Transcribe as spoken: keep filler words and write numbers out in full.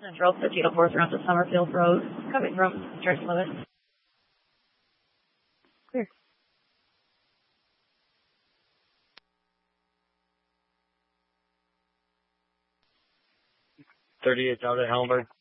Central, fifteen oh four around to Summerfield Road, coming from Church Limit. Clear. thirty-eight out at Helmberg.